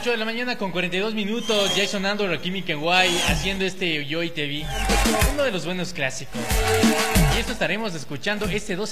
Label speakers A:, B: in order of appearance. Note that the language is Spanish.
A: 8 de la mañana con 42 minutos. Jason Andor, Rakim y Kenway haciendo este Yo y Te Vi. Uno de los buenos clásicos. Y esto estaremos escuchando este 12